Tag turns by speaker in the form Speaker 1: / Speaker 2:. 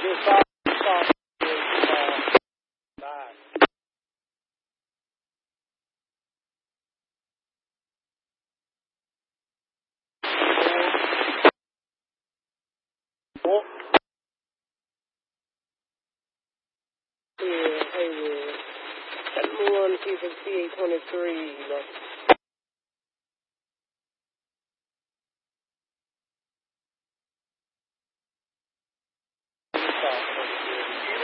Speaker 1: Yeah, hey, man. Let me on to see if it's CA23,